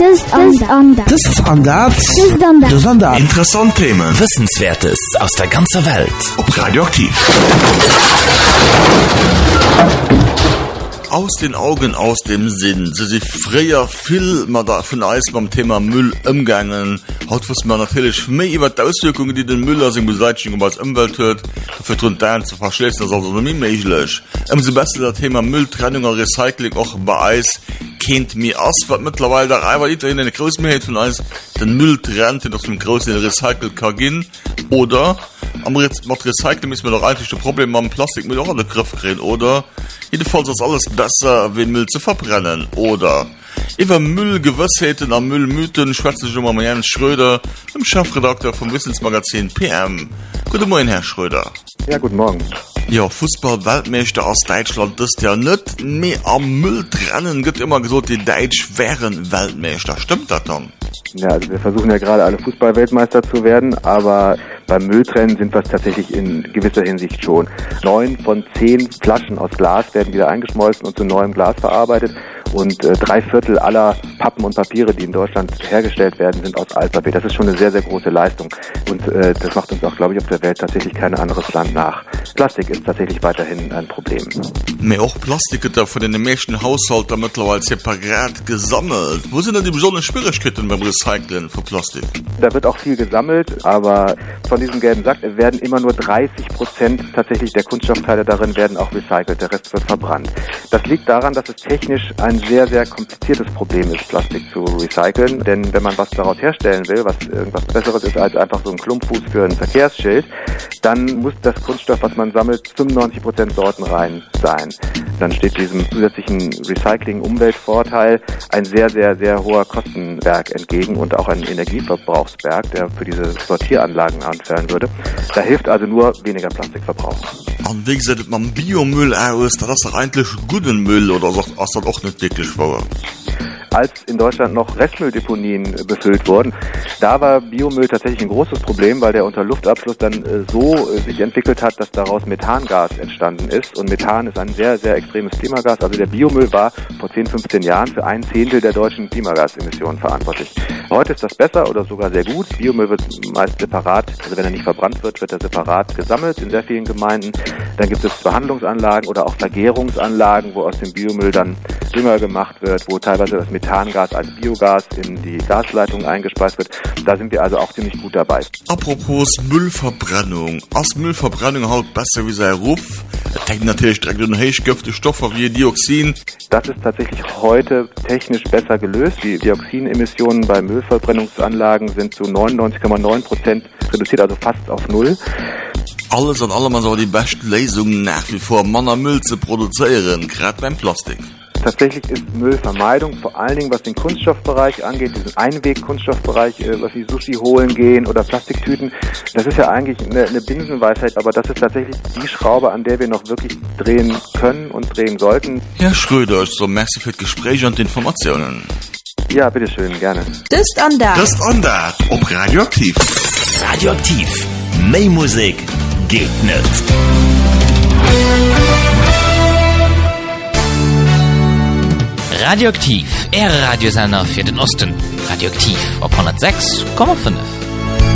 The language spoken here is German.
Interessante Themen. Wissenswertes aus der ganzen Welt. Auf Radioaktiv. Aus den Augen, aus dem Sinn. Sie sind früher viel mal davon Eis beim Thema Müll umgegangen. Heute wissen wir natürlich mehr über die Auswirkungen, die den Müll aus der Beseitigung als Umwelt hat. Dafür tun dann zu verschließen, das ist also nicht möglich. Umso besser das Thema Mülltrennung und Recycling auch bei Eis kennt mir aus, was mittlerweile da einfach in eine große Mehrheit von Eis den Müll trennt, den aus dem großen Recycle kann gehen. Oder mit Recycling müssen wir doch eigentlich das Problem am Plastikmüll auch in den Griff kriegen, oder? Jedenfalls ist alles besser, wie Müll zu verbrennen, oder? Über Müllgewissheiten und Müllmythen schwätze ich immer mit Jens Schröder, dem Chefredakteur vom Wissensmagazin PM. Guten Morgen, Herr Schröder. Ja, guten Morgen. Ja, Fußball-Weltmeister aus Deutschland, das ist ja nicht mehr am Müll trennen, gibt immer gesagt, die Deutsch wären Weltmeister. Stimmt das dann? Ja, also wir versuchen ja gerade alle Fußball-Weltmeister zu werden, aber beim Mülltrennen sind wir es tatsächlich in gewisser Hinsicht schon. 9 von 10 Flaschen aus Glas werden wieder eingeschmolzen und zu neuem Glas verarbeitet. Und 3/4 aller Pappen und Papiere, die in Deutschland hergestellt werden, sind aus Altpapier. Das ist schon eine sehr, sehr große Leistung. Und das macht uns auch, glaube ich, auf der Welt tatsächlich kein anderes Land nach. Plastik ist tatsächlich weiterhin ein Problem. Mehr auch Plastik wird da von den meisten Haushalten mittlerweile separat gesammelt. Wo sind denn die besonderen Schwierigkeiten beim Recyceln von Plastik? Da wird auch viel gesammelt, aber von diesem gelben Sack werden immer nur 30% tatsächlich der Kunststoffteile darin werden auch recycelt. Der Rest wird verbrannt. Das liegt daran, dass es technisch ein sehr, sehr kompliziertes Problem ist, Plastik zu recyceln. Denn wenn man was daraus herstellen will, was irgendwas Besseres ist als einfach so ein Klumpfuß für ein Verkehrsschild, dann muss das Kunststoff, was man sammelt, 95% sortenrein sein. Dann steht diesem zusätzlichen Recycling-Umweltvorteil ein sehr, sehr, sehr hoher Kostenberg entgegen und auch ein Energieverbrauchsberg, der für diese Sortieranlagen anfallen würde. Da hilft also nur weniger Plastikverbrauch. Und wie sieht man Biomüll aus? Das ist doch eigentlich guten Müll oder ist das auch nicht wirklich vor? Als in Deutschland noch Restmülldeponien befüllt wurden, da war Biomüll tatsächlich ein großes Problem, weil der unter Luftabfluss dann so sich entwickelt hat, dass daraus Methangas entstanden ist. Und Methan ist ein sehr, sehr extremes Klimagas. Also der Biomüll war vor 10, 15 Jahren für 1/10 der deutschen Klimagasemissionen verantwortlich. Heute ist das besser oder sogar sehr gut. Biomüll wird meist separat, also wenn er nicht verbrannt wird, wird er separat gesammelt in sehr vielen Gemeinden. Dann gibt es Behandlungsanlagen oder auch Vergärungsanlagen, wo aus dem Biomüll dann Dünger gemacht wird, wo teilweise das Methangas als Biogas in die Gasleitung eingespeist wird. Da sind wir also auch ziemlich gut dabei. Apropos Müllverbrennung. Aus Müllverbrennung halt besser wie sein Ruf. Er denkt natürlich direkt an heißgiftige Stoffe wie Dioxin. Das ist tatsächlich heute technisch besser gelöst. Die Dioxinemissionen bei Müllverbrennungsanlagen sind zu 99,9% reduziert, also fast auf Null. Alles in allem ist aber die beste Lösung nach wie vor, Müll zu produzieren, gerade beim Plastik. Tatsächlich ist Müllvermeidung, vor allen Dingen was den Kunststoffbereich angeht, diesen Einweg-Kunststoffbereich, was wie Sushi holen gehen oder Plastiktüten, das ist ja eigentlich eine Binsenweisheit, aber das ist tatsächlich die Schraube, an der wir noch wirklich drehen können und drehen sollten. Herr Schröder, so merci für das Gespräch und die Informationen. Ja, bitteschön, gerne. Das on that. Ob Radioaktiv. Radioaktiv. Mehr Musik geht nicht. Radioaktiv, Radiosender für den Osten. Radioaktiv auf 106,5.